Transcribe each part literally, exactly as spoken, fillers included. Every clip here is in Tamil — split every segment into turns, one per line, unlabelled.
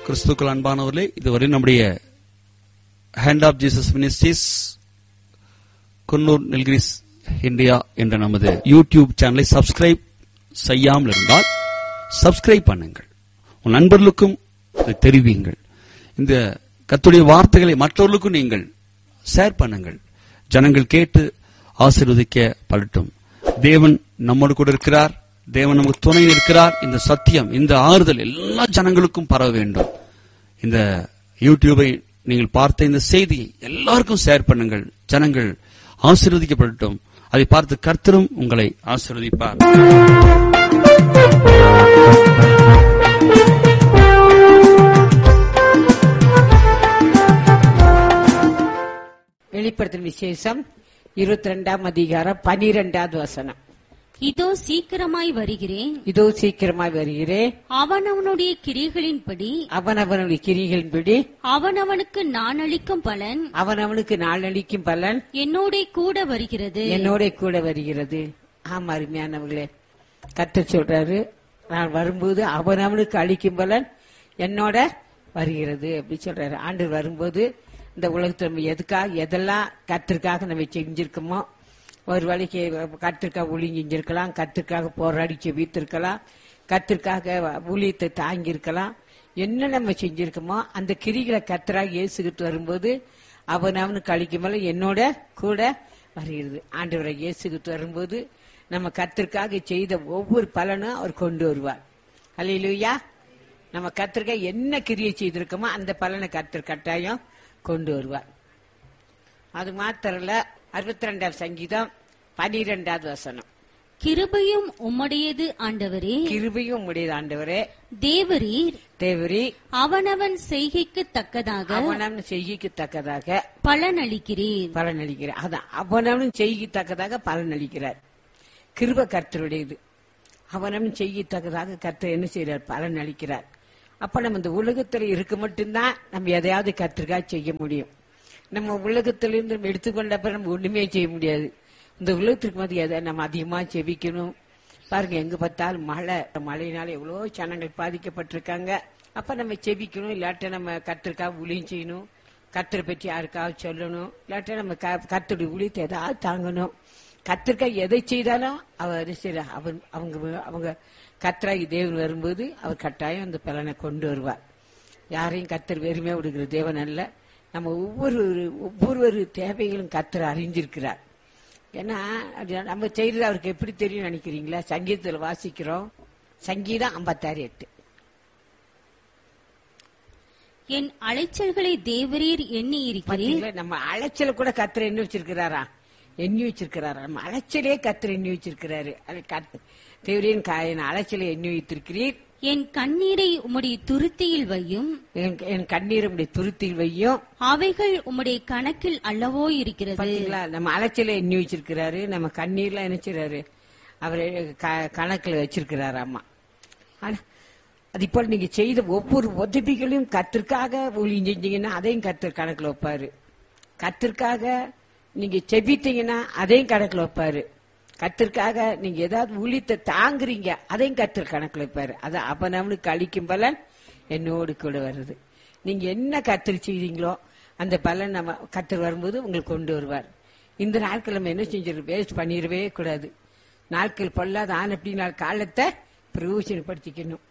கிறிஸ்துக்கள் அன்பானவர்களே, இதுவரை நம்முடைய hand of Jesus ministries Coonoor Nilgiris India என்ற நமது யூடியூப் சேனலை சப்ஸ்கிரைப் செய்யாமல் இருந்தால் சப்ஸ்கிரைப் பண்ணுங்கள். உன் நண்பர்களுக்கும் இதை தெரிவியுங்கள். இந்த கர்த்தருடைய வார்த்தைகளை மற்றவர்களுக்கும் நீங்கள் ஷேர் பண்ணுங்கள். ஜனங்கள் கேட்டு ஆசீர்வதிக்கப்படட்டும். தேவன் நம்மோடு கூட இருக்கிறார். தேவன் நமக்கு துணை இருக்கிறார். இந்த சத்தியம், இந்த ஆறுதல் எல்லா ஜனங்களுக்கும் பரவ வேண்டும். இந்த யூடியூபை நீங்கள் பார்த்த இந்த செய்தியை எல்லாருக்கும் ஷேர் பண்ணுங்கள். ஜனங்கள் ஆசீர்வதிக்கப்படட்டும். அதை பார்த்து கர்த்தரும் உங்களை ஆசீர்வதிப்பார்.
வெளிப்படுத்தின விசேஷம் இருபத்தி ரெண்டாம் அதிகாரம் பனிரெண்டாவது வசனம்.
இதோ சீக்கிரமாய் வருகிறேன்,
இதோ சீக்கிரமாய் வருகிறேன்,
அவனவனுடைய கிரியைகளின்படி
அவனவனுடைய கிரிகளின்படி
அவனவனுக்கு நான் அளிக்கும் பலன்
அவனவனுக்கு நாள் அளிக்கும் பலன்
என்னோட கூட வருகிறது,
என்னோட கூட வருகிறது. ஆமா, அருமையானவர்களே, கர்த்தர் சொல்றாரு, நான் வரும்போது அவனவனுக்கு அளிக்கும் பலன் என்னோட வருகிறது அப்படி சொல்றாரு. ஆண்டவர் வரும்போது இந்த உலகத்துல நம்ம எதுக்காக எதெல்லாம் கர்த்தருக்காக நம்ம செஞ்சிருக்கோமோ, ஒரு வேலைக்கு கர்த்தருக்காக ஊழியம் செஞ்சிருக்கலாம், கர்த்தருக்காக போராடி செபித்திருக்கலாம், கர்த்தருக்காக ஊழியத்தை தாங்கி இருக்கலாம். என்ன நம்ம செஞ்சிருக்கோமோ அந்த கிரிகளை கர்த்தராக இயேசுகிட்டு வரும்போது அவன் அவனுக்கு அளிக்கும் போல என்னோட கூட வருகிறது. ஆண்டவரை இயேசுகிட்டு வரும்போது நம்ம கர்த்தருக்காக செய்த ஒவ்வொரு பலனும் அவர் கொண்டு வருவார். அல்லேலூயா. நம்ம கர்த்தருக்காக என்ன கிரியை செய்திருக்கோமோ அந்த பலனை கர்த்தர் கட்டாயம் கொண்டு வருவார். அது மாத்திரல, அறுபத்தி ரெண்டாவது சங்கீதம் பனிரெண்டாவது வசனம்.
கிருபையும் உம்முடையது ஆண்டவரே,
கிருபையும் உம்முடையது ஆண்டவரே,
தேவரீர்
தேவரீ
அவனவன் செய்கைக்கு தக்கதாக
அவனவன் செய்கைக்கு தக்கதாக
பலன் அளிக்கிறீர்.
பலன் அளிக்கிறார். அதான் அவனவன் செய்கைக்கு தக்கதாக பலன் அளிக்கிறார். கிருபை கர்த்தருடையது. அவனவன் செய்யத்தக்கதாக கர்த்தர் என்ன செய்யறார்? பலன் அளிக்கிறார். அப்ப நம்ம இந்த உலகத்துல இருக்க மட்டும்தான் நம்ம எதையாவது கர்த்தருக்காக செய்ய முடியும். நம்ம உலகத்திலிருந்து நம்ம எடுத்துக்கொண்டப்ப நம்ம ஒண்ணுமே செய்ய முடியாது. இந்த உலகத்திற்கு மத்திய எதை நம்ம அதிகமா செவிக்கணும். பாருங்க, எங்க பார்த்தாலும் மழை, மழையினால எவ்வளவோ ஜனங்கள் பாதிக்கப்பட்டிருக்காங்க. அப்ப நம்ம செவிக்கணும், இல்லாட்ட நம்ம கர்த்தருக்காக ஊழியம் செய்யணும், கர்த்தரை பற்றி யாருக்காவது சொல்லணும், இல்லாட்ட நம்ம கர்த்தருடைய ஊழியத்தை ஏதாவது தாங்கணும். கர்த்தருக்காக எதை செய்தாலும் அவர் சரி அவன் அவங்க அவங்க கர்த்தராகி தேவன் வரும்போது அவர் கட்டாயம் அந்த பலனை கொண்டு வருவார். யாரையும் கர்த்தர் வெறுமையா விடுகிற தேவன் அல்ல. நம்ம ஒவ்வொரு ஒவ்வொரு தேவைகளும் கர்த்தர் அறிஞ்சிருக்கிறார். ஏன்னா நம்ம செய்யறது அவருக்கு எப்படி தெரியும் நினைக்கிறீங்களா? சங்கீதத்தில் வாசிக்கிறோம், சங்கீதம் ஐம்பத்தாறு எட்டு.
என் அலைச்சல்களை தேவரீர் எண்ணி இருக்கிறீர்.
நம்ம அலைச்சல கூட கர்த்தர் எண்ணி வச்சிருக்கிறாரா? எண்ணி வச்சிருக்கிறாரா? நம்ம அலைச்சலே கர்த்தர் எண்ணி வச்சிருக்கிறாரு. தேவரின் என் அலைச்சலை எண்ணி வைத்திருக்கிறீர்.
என் கண்ணீரை உம்முடைய துருத்தியில் வையும்,
என் கண்ணீரை உம்முடைய துருத்தியில் வையும்,
அவைகள் உம்முடைய கணக்கில் அல்லவோ இருக்கிறது.
நம்ம அலைச்சலை எண்ணி வச்சிருக்கிறாரு, நம்ம கண்ணீர்லாம் நினைச்சிறாரு அவரை கணக்குல வச்சிருக்கிறாரு. அம்மா, அது இப்போ நீங்க செய்த ஒவ்வொரு உதவிகளையும் கர்த்தருக்காக ஊழியம் செஞ்சீங்கன்னா அதையும் கர்த்தர் கணக்குல வைப்பாரு. கர்த்தருக்காக நீங்க செபித்தீங்கன்னா அதையும் கணக்குல வைப்பாரு. கர்த்தருக்காக நீங்க ஏதாவது ஊழியத்தை தாங்குறீங்க அதையும் கர்த்தர் கணக்குல வைப்பாரு. அது அப்ப நம்மளுக்கு அளிக்கும் பலன் என்னோடு கூட வருது. நீங்க என்ன கர்த்தர் செய்றீங்களோ அந்த பலன் நம்ம கர்த்தர் வரும்போது உங்களுக்கு கொண்டு வருவார். இந்த நாட்கள் நம்ம என்ன செஞ்சிருக்கோம்? வேஸ்ட் பண்ணிடவே கூடாது. நாட்கள் பொல்லாத ஆன அப்படி நாள் காலத்தை பிரயோஜனப்படுத்திக்கணும்.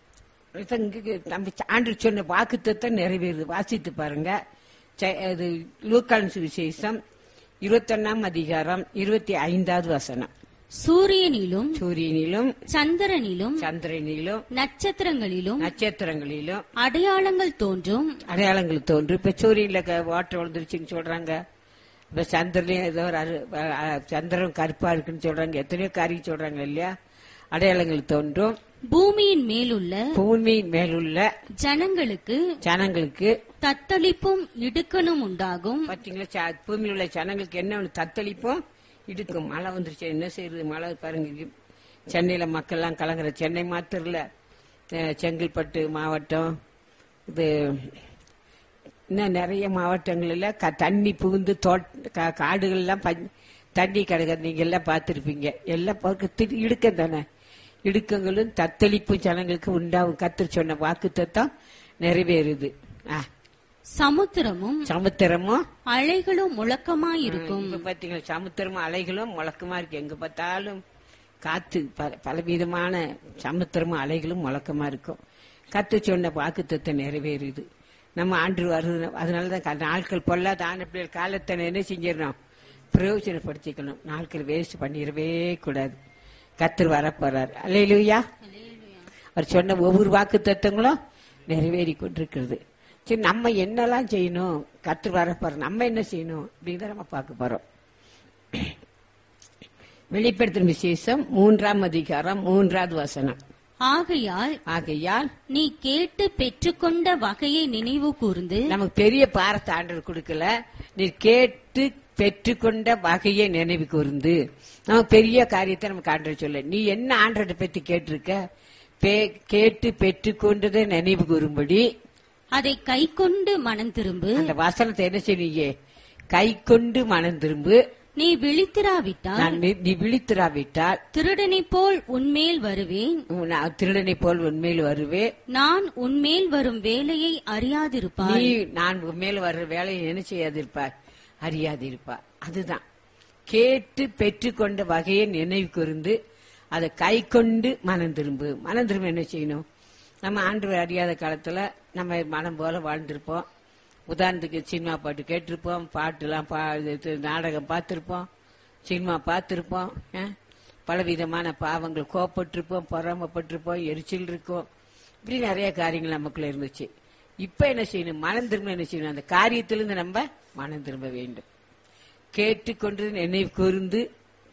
நம்ம ஆண்டு சொன்ன வாக்குத்தத்தம் நிறைவேறுது. வாசித்து பாருங்க. அது லூக்கான் சுவிசேஷம் இருபத்தி ஒன்னாம் அதிகாரம் இருபத்தி ஐந்தாவது வசனம்.
சூரியனிலும்
சூரியனிலும்
சந்திரனிலும்
சந்திரனிலும்
நட்சத்திரங்களிலும்
நட்சத்திரங்களிலும்
அடையாளங்கள் தோன்றும்
அடையாளங்கள் தோன்றும். இப்ப சூரியன்ல வாட்டர் விழுந்துருச்சுன்னு சொல்றாங்க. இப்ப சந்திரனையும் ஏதோ சந்திரன் கருப்பா இருக்குன்னு சொல்றாங்க. எத்தனையோ காரியம் சொல்றாங்க இல்லையா? அடையாளங்கள் தோன்றும்.
பூமியின் மேலுள்ள
பூமியின் மேலுள்ள
ஜனங்களுக்கு
ஜனங்களுக்கு
தத்தளிப்பும் இடுக்கணும் உண்டாகும்.
பாத்தீங்களா? பூமியில் உள்ள ஜனங்களுக்கு என்ன தத்தளிப்பும் இடுக்கும். மழை வந்துருச்சு, என்ன செய்யறது? மழை பாருங்க, சென்னையில மக்கள் எல்லாம் கலங்குற. சென்னை மாத்திரம் இல்ல, செங்கல்பட்டு மாவட்டம், இது இன்னும் நிறைய மாவட்டங்கள்ல தண்ணி புகுந்து காடுகள் எல்லாம் தண்ணி கிடக்குது. நீங்க எல்லாம் பார்த்திருப்பீங்க. எல்லாம் பார்க்க இடுக்கம் தானே. இடுக்கங்களும் தத்தளிப்பும் ஜனங்களுக்கு உண்டாகும். கர்த்தர் சொன்ன வாக்கு தத்தம் நிறைவேறுது. ஆ,
சமுத்திரமும்
சமுத்திரமும்
அலைகளும் முழக்கமாயிருக்கும்.
இப்ப பாத்தீங்களா, சமுத்திரமும் அலைகளும் முழக்கமா இருக்கு. எங்க பார்த்தாலும் காத்து பல பலவிதமான சமுத்திரமும் அலைகளும் முழக்கமா இருக்கும். கத்து சொன்ன வாக்குத்தத்தம் நிறைவேறுது. நம்ம ஆண்டு வருது. அதனாலதான் நாட்கள் பொல்லாத ஆன பிள்ளைகள் காலத்தை என்ன செஞ்சிடணும், பிரயோஜனப்படுத்திக்கணும். நாட்கள் வேஸ்ட் பண்ணிடவே கூடாது. கத்தர் வரப்போறார். அல்லேலூயா. அவர் சொன்ன ஒவ்வொரு வாக்கு தத்தங்களும் நிறைவேறி கொண்டிருக்கிறது. சரி, நம்ம என்னெல்லாம் செய்யணும், கத்தர் வரப்போற நம்ம என்ன செய்யணும் அப்படிங்கிறத நம்ம பார்க்க போறோம். வெளிப்படுத்தும் விசேஷம் மூன்றாம் அதிகாரம் மூன்றாவது வசனம்.
ஆகையால்
ஆகையால்
நீ கேட்டு பெற்றுக்கொண்ட வகையை நினைவு கூர்ந்து.
நமக்கு பெரிய பாரத்தை ஆண்டவர் கொடுக்கல, நீ கேட்டு பெற்றுக்கொண்ட வகையை நினைவு கூர்ந்து. நமக்கு பெரிய காரியத்தை நமக்கு ஆண்டவர் சொல்ல, நீ என்ன ஆண்டவரை பத்தி கேட்டிருக்க, கேட்டு பெற்றுக்கொண்டதை நினைவு கூறும்படி
அதை கை கொண்டு மனம் திரும்பு.
அந்த வசனத்தை என்ன செய்ய, கை கொண்டு மனம் திரும்பு.
நீ விழித்திராவிட்டால்
நீ விழித்திராவிட்டால்
திருடனை போல் உன்மேல் வருவேன்.
திருடனை போல் உன்மேல் வருவேன்.
நான் உன்மேல் வரும் வேலையை அறியாதிருப்பாய்.
நீ நான் உன்மேல் வர்ற வேலையை என்ன செய்யாதிருப்பாய், அறியாதிருப்பாய். அதுதான் கேட்டு பெற்றுக்கொண்ட வகையை நினைவு கூர்ந்து அதை கை கொண்டு மனம் திரும்பு. மனம் திரும்ப என்ன செய்யணும், நம்ம ஆண்டவர் அறியாத காலத்துல நம்ம மனம் போல வாழ்ந்திருப்போம். உதாரணத்துக்கு சினிமா பாட்டு கேட்டிருப்போம், பாட்டுலாம் பா நாடகம் பார்த்திருப்போம், சினிமா பார்த்திருப்போம், பலவிதமான பாவங்கள் கோப்பட்டிருப்போம், பொறாமப்பட்டிருப்போம், எரிச்சல் இருக்கும், இப்படி நிறைய காரியங்கள் நமக்குள்ள இருந்துச்சு. இப்ப என்ன செய்யணும், மனம் திரும்ப என்ன செய்யணும், அந்த காரியத்திலிருந்து நம்ம மனம் திரும்ப வேண்டும். கேட்டுக்கொண்டு நினைவு கூர்ந்து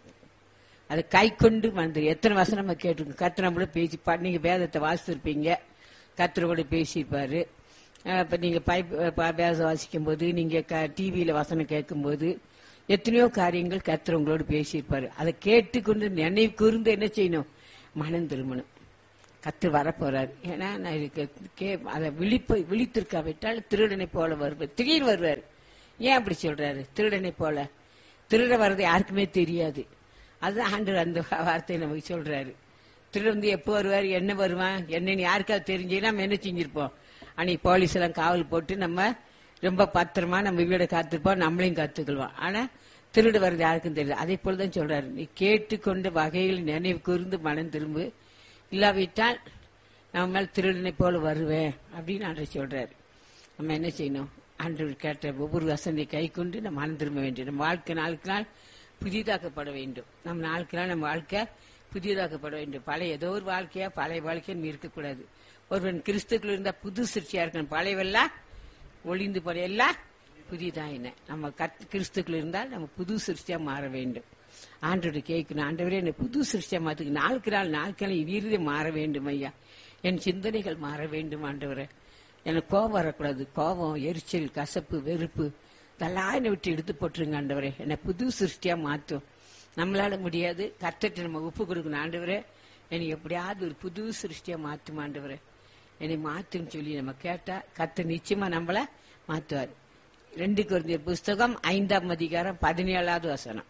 அதை கை கொண்டு மறந்து. எத்தனை வசனம் நம்ம கேட்டிருக்கோம். கர்த்தர் நம்மள பேசி, நீங்க வேதத்தை வாசித்திருப்பீங்க, கர்த்தர் கூட பேசியிருப்பாரு. இப்ப நீங்க வேதம் வாசிக்கும் போது, நீங்க டிவியில வசனம் கேட்கும் போது எத்தனையோ காரியங்கள் கர்த்தர் உங்களோடு பேசியிருப்பாரு. அதை கேட்டுக்கொண்டு நினைவு கூர்ந்து என்ன செய்யணும், மனம் திரும்பணும். கர்த்தர் வரப்போறாரு. ஏன்னா அதை விழிப்ப விழித்திருக்காவிட்டால் திருடனை போல வருவார், திடீர்னு வருவாரு. ஏன் அப்படி சொல்றாரு, திருடனை போல? திருட வர்றது யாருக்குமே தெரியாது. அதுதான் ஆண்டவர் அந்த வார்த்தையை நமக்கு சொல்றாரு. திருட வந்து எப்போ வருவார், என்ன வருவான், என்னன்னு யாருக்காவது தெரிஞ்சு நம்ம என்ன செஞ்சிருப்போம், அன்னைக்கு போலீஸ் எல்லாம் காவல் போட்டு நம்ம ரொம்ப பத்திரமா நம்ம வீட காத்துருப்போம், நம்மளையும் காத்துக்கொள்வோம். ஆனா திருட வர்றது யாருக்கும் தெரியல. அதே போலதான் சொல்றாரு, நீ கேட்டுக்கொண்ட வகையில் நினைவு கூர்ந்து மனம் திரும்பு, இல்லாவிட்டால் நம்ம மேல திருடனை போல வருவேன் அப்படின்னு ஆண்டவர் சொல்றாரு. நம்ம என்ன செய்யணும், ஆண்டவர் கேட்ட ஒவ்வொரு வசனத்தை கை கொண்டு நம்ம மனம் திரும்ப வேண்டும். நம்ம வாழ்க்கை நாளுக்கு நாள் புதிதாக்கப்பட வேண்டும். நம்ம நாளுக்கு நாள் நம்ம வாழ்க்கை புதிதாக்கப்பட வேண்டும். பழைய ஏதோ ஒரு வாழ்க்கையா பழைய வாழ்க்கைன்னு இருக்கக்கூடாது. ஒருவன் கிறிஸ்துக்குள்ள இருந்தா புது சிருஷ்டியா இருக்கணும். பழையவெல்லாம் ஒளிந்து போற எல்லாம் புதிதான். என்ன நம்ம கிறிஸ்துக்குள்ள இருந்தால் நம்ம புது சிருஷ்டியா மாற வேண்டும். ஆண்டோட கேட்கணும், ஆண்டவரே என்ன புது சிருஷ்டியா மாத்துக்கு, நாளுக்கு நாள் நாளுக்கு நாள் இறுதி மாற வேண்டும் ஐயா, என் சிந்தனைகள் மாற வேண்டும் ஆண்டவரே. எனக்கு கோபம் வரக்கூடாது, கோபம், எரிச்சல், கசப்பு, வெறுப்பு இதெல்லாம் என்னை விட்டு எடுத்து போட்டுருங்க ஆண்டவரே. என்னை புது சிருஷ்டியா மாற்றும். நம்மளால முடியாது, கர்த்தர்ட்ட நம்ம ஒப்பு கொடுக்கணும். ஆண்டவரே என்னை எப்படியாவது ஒரு புது சிருஷ்டியா மாற்றும் ஆண்டவரே, என்னை மாத்துன்னு சொல்லி நம்ம கேட்டா கர்த்தர் நிச்சயமா நம்மள மாத்துவார். ரெண்டு கொரிந்தியர் புஸ்தகம் ஐந்தாம் அதிகாரம் பதினேழாவது வசனம்.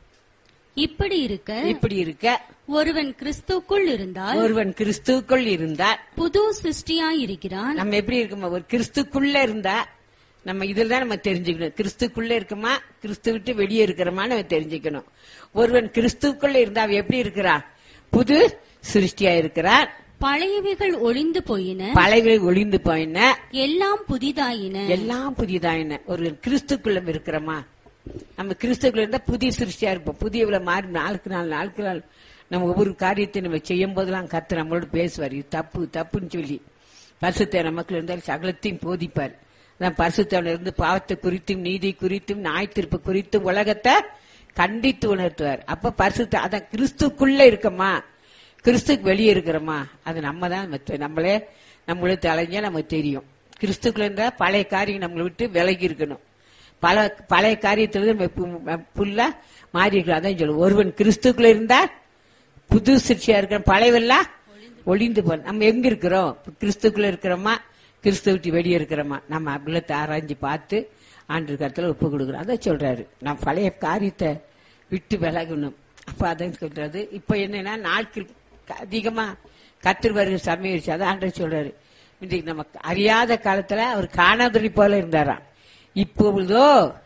இப்படி இருக்க
இப்படி இருக்க
ஒருவன் கிறிஸ்துக்குள் இருந்தால்
ஒருவன் கிறிஸ்துக்குள் இருந்தால்
புது சிருஷ்டியாய் இருக்கிறான்.
நம்ம எப்படி இருக்கோமா, ஒரு கிறிஸ்துக்குள்ள இருந்தா நம்ம இதுலதான் நம்ம தெரிஞ்சுக்கணும். கிறிஸ்துக்குள்ள இருக்கமா, கிறிஸ்து விட்டு வெளியே இருக்கிறோமா நம்ம தெரிஞ்சுக்கணும். ஒருவன் கிறிஸ்துக்குள்ள இருந்தா அவன் எப்படி இருக்கிறான், புது சிருஷ்டியா இருக்கிறான்.
பழையவைகள் ஒளிந்து போயின,
பழையவைகள் ஒளிந்து போயின,
எல்லாம் புதிதாயின,
எல்லாம் புதிதாயின. ஒரு கிறிஸ்துக்குள்ள இருக்கிறோமா, நம்ம கிறிஸ்துக்குள்ள இருந்தா புதிய சிருஷ்டியா இருப்போம். புதிய மாறி நாளுக்கு நாள் நாளுக்கு நாள் நம்ம ஒவ்வொரு காரியத்தை நம்ம செய்யும் போதெல்லாம் கர்த்தர் நம்மளோட பேசுவார். இது தப்பு தப்புன்னு சொல்லி பரிசுத்த நமக்குள்ள இருந்தால் சகலத்தையும் போதிப்பார். பரிசுத்தவன் இருந்து பாவத்தை குறித்தும் நீதி குறித்தும் நியாயத்தீர்ப்பு குறித்தும் உலகத்தை கண்டித்து உணர்த்துவார். அப்ப பரிசுத்த அதான் கிறிஸ்துக்குள்ள இருக்கமா, கிறிஸ்துக்கு வெளியே இருக்கிறோமா, அது நம்ம தான் நம்மளே நம்மளே தலைஞ்சா நமக்கு தெரியும். கிறிஸ்துக்குள்ள இருந்தா பழைய காரியம் நம்மளை விட்டு விலகி இருக்கணும். பல பழைய காரியத்துல புல்லா மாறி இருக்கிறோம். அதான் சொல்லுவோம், ஒருவன் கிறிஸ்துக்குள்ள இருந்தா புது சிருஷ்டியா இருக்கிற, பழையவெல்லாம் ஒளிந்து போ. நம்ம எங்க இருக்கிறோம், கிறிஸ்துக்குள்ள இருக்கிறோமா, கிறிஸ்துவ விட்டு வெளியே இருக்கிறோமா, நம்ம உள்ளத்தை ஆராய்ஞ்சு பார்த்து ஆண்டு கருத்துல ஒப்பு கொடுக்குறோம். அதான் சொல்றாரு, நான் பழைய காரியத்தை விட்டு விலகணும். அப்ப அதான் சொல்றாரு. இப்ப என்னன்னா நாட்கள் அதிகமா கர்த்தர் வருகிற சமயம். அதான் ஆண்டவர் சொல்றாரு, இன்றைக்கு நமக்கு அறியாத காலத்துல அவர் காணாதொழி போல இருந்தாராம். இப்பொழுதோ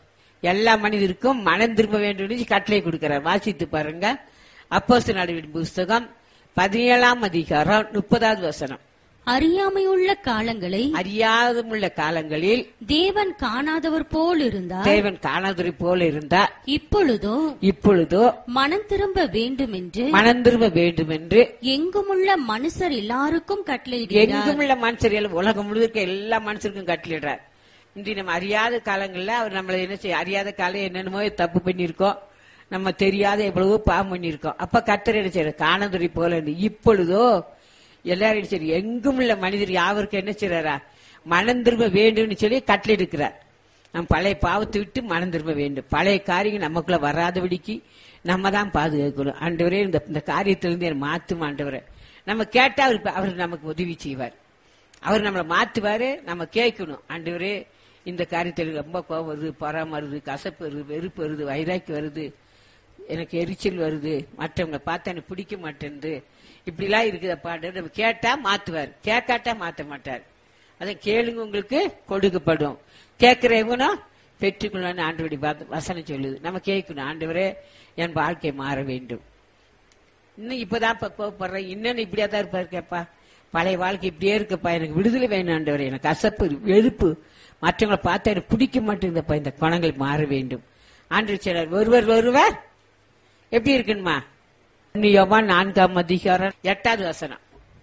எல்லா மனிதருக்கும் மனம் திரும்ப வேண்டும் கட்டளை கொடுக்கிறார். வாசித்து பாருங்க. அப்போஸ்தலர் நடவடிக்கைகளின் புஸ்தகம் பதினேழாம் அதிகாரம் முப்பதாவது வசனம்.
அறியாமையுள்ள காலங்களை
அறியாதமுள்ள காலங்களில்
தேவன் காணாதவர் போல் இருந்தார்.
தேவன் காணாதவர் போல இருந்தார்.
இப்பொழுதோ
இப்பொழுதோ
மனம் திரும்ப வேண்டும் என்று
மனம் திரும்ப வேண்டும் என்று
எங்குமுள்ள மனுஷர் எல்லாருக்கும் கட்டளையிடுகிறார்.
எங்குமுள்ள மனுஷர் எல்லாம் உலகம் முழுக்க எல்லா மனுஷருக்கும் கட்டளையிடுறார். இன்றைக்கு நம்ம அறியாத காலங்கள்ல அவர் நம்மள என்ன செய்ய, அறியாத காலம் என்னென்னமோ தப்பு பண்ணிருக்கோம், நம்ம தெரியாத எவ்வளவோ பாவம் பண்ணிருக்கோம். அப்ப கர்த்தர் என்ன செய்யற, காணாதொழி போல இருந்து இப்பொழுதோ எல்லாரும் சரி எங்கும் உள்ள மனிதர் யாவருக்கும் என்ன செய்யறாரா, மனம் திரும்ப வேண்டும் சொல்லி கட்டளை எடுக்கிறார். நம்ம பழைய பாவத்தை விட்டு மனம் திரும்ப வேண்டும். பழைய காரியம் நமக்குள்ள வராதபடிக்கு நம்ம தான் பாதுகாக்கணும். ஆண்டவரே இந்த இந்த காரியத்திலிருந்து என்னை மாத்தும் ஆண்டவரே. நம்ம கேட்டா அவர் அவர் நமக்கு உதவி செய்வார். அவர் நம்மளை மாத்துவாரு. நம்ம கேட்கணும், ஆண்டவரே இந்த காரியத்தில் ரொம்ப கோபம் வருது, பொறாம வருது, கசப்பு வருது, வெறுப்பு வருது, வைராக்கி வருது, எனக்கு எரிச்சல் வருது, மற்றவங்களை பார்த்தா எனக்கு பிடிக்க மாட்டேன்து, இப்படிலாம் இருக்குதப்பாண்டு நம்ம கேட்டா மாத்துவார். கேட்காட்டா மாத்த மாட்டார். அதை கேளுங்க உங்களுக்கு கொடுக்கப்படும், கேட்கிறவனும் பெற்றுக்கொள்ளு ஆண்டவருடைய வசனம் சொல்லுது. நம்ம கேட்கணும், ஆண்டவரே என் வாழ்க்கை மாற வேண்டும். இன்னும் இப்பதான் கோவப்படுறேன், இன்னும் இப்படியா தான் இருப்பாரு கேப்பா, பழைய வாழ்க்கை இப்படியே இருக்கப்பா, எனக்கு விடுதலை வேணும் ஆண்டவரே, எனக்கு கசப்பு வெறுப்பு மற்றவங்களை பார்த்தா எனக்கு பிடிக்க மாட்டேங்குதப்பா, இந்த குணங்கள் மாற வேண்டும். ஆண்டவர் சொன்னார், ஒருவர் ஒருவர் எப்படி இருக்குமா, யோவான் நான்காம் அதிகாரம் எட்டாவது வசனம்.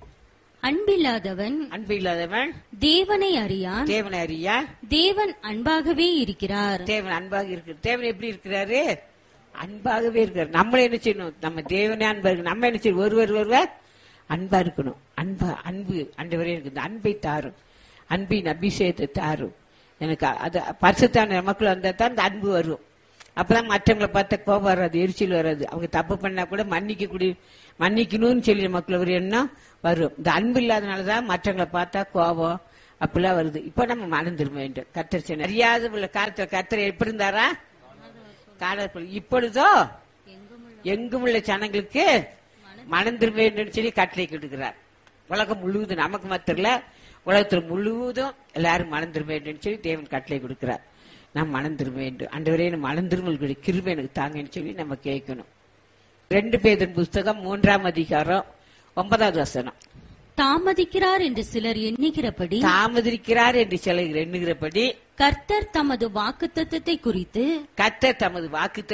அன்பில்லாதவன்
அன்பு இல்லாதவன்
தேவனை அறியான்,
தேவனை அறியா,
தேவன் அன்பாகவே இருக்கிறார்.
தேவன் அன்பாக இருக்கு. தேவன் எப்படி இருக்கிறாரு, அன்பாகவே இருக்காரு. நம்மள என்ன செய்யணும், நம்ம தேவனே அன்பா இருக்கு, நம்ம என்ன செய்யணும், ஒருவர் ஒருவர் அன்பா இருக்கணும். அன்பா அன்பு ஆண்டவரே எனக்கு இந்த அன்பை தாரும், அன்பின் அபிஷேகத்தை தாரும், எனக்கு அது பரிசுத்தான நமக்குள்ள வந்தா தான் இந்த அன்பு வரும். அப்பதான் மற்றவங்களை பார்த்தா கோபம் வராது, எரிச்சல் வராது. அவங்க தப்பு பண்ணா கூட மன்னிக்க கூடிய மன்னிக்கணும்னு சொல்லி நமக்குள்ள ஒரு எண்ணம் வரும். இந்த அன்பு இல்லாதனாலதான் மற்றவங்களை பார்த்தா கோபம் அப்படிலாம் வருது. இப்ப நம்ம மனம் திரும்ப வேண்டும். கர்த்தர் சொன்னார், அறியாத உள்ள காலத்துல கர்த்தர் எப்படி இருந்தாரா, காலத்தில் இப்பொழுதோ எங்கும் உள்ள ஜனங்களுக்கு மனம் திரும்ப வேண்டும் சொல்லி கட்டளை கொடுக்கிறார். உலகம் முழுவதும், நமக்கு மாத்திரல உலகத்தில் முழுவதும் எல்லாரும் மனம் திரும்ப வேண்டும் சொல்லி தேவன் கட்டளை கொடுக்கிறார். நாம் மனம் திரும்ப வேண்டும். ஆண்டவரே மனம் திரும்பல் கிருபை எனக்கு தாங்கன்னு சொல்லி நம்ம கேட்கணும். ரெண்டு பேரின் புஸ்தகம் மூன்றாம் அதிகாரம் ஒன்பதாவது வசனம்.
தாமதிக்கிறார் என்று சிலர் எண்ணுகிறபடி
தாமதிக்கிறார் என்று சிலர் எண்ணுகிறபடி
கர்த்தர் தமது வாக்குத்தத்தத்தை குறித்து
கர்த்தர் தமது வாக்கு